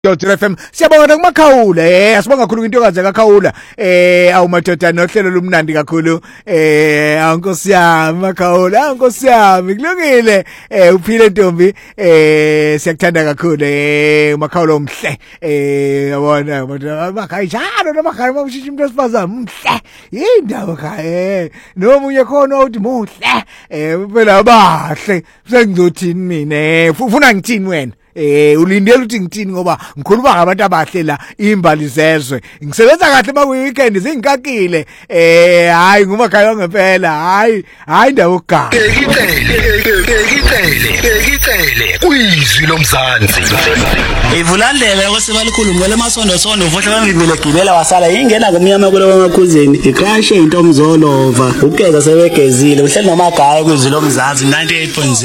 Dr FM siyabonga kuMakhawula asibonga kakhulu intokazi kaKhawula awumadoda nohlelo lumnandi kakhulu ankosi yami Makhawula ankosi yami kulungile uphile ntombi siyakuthanda kakhulu uMakhawula umhle yabona makhaya njalo namakhaya mawushisha umuntu osifazana umhle yindawo khaya nomunye khona uthi muhle phela abahle sengizothini mina ufuna ngithini wena ulindele ukuthi ngithini ngoba ngikhuluma ngabantu abahle la imbali zezwe ngisebenza kahle ba weekend zinkakile hayi nguMakhaya ngempela hayi indawo ogana Ekicele kwizwi lomzansi ivulandlela kwesibalikhulu ngwele masondo sondo ufohle bangivile gibela wasala ingena ngomnyama kulo wamakhuzeni ikrashe into mzolova ugeza sebegezile uhleli noMagaya kwizwi lomzansi 98.0